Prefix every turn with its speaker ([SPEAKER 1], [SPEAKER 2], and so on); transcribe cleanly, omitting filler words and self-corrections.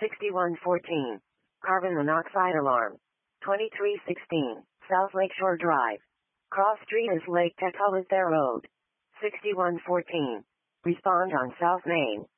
[SPEAKER 1] 6114. Carbon monoxide alarm. 2316. South Lakeshore Drive. Cross Street is Lake Tecolote Road. 6114. Respond on South Main.